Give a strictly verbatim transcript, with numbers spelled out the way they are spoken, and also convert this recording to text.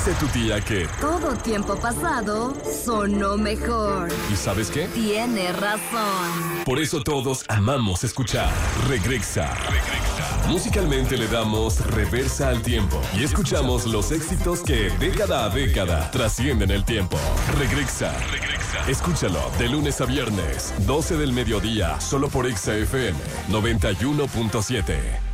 Dice tu tía que todo tiempo pasado sonó mejor. ¿y sabes qué? Tiene razón. Por eso todos amamos escuchar Regresa. Regresa. Musicalmente le damos reversa al tiempo y escuchamos los éxitos que década a década trascienden el tiempo. Regresa. Regresa. Escúchalo de lunes a viernes, doce del mediodía, solo por Exa F M noventa y uno punto siete.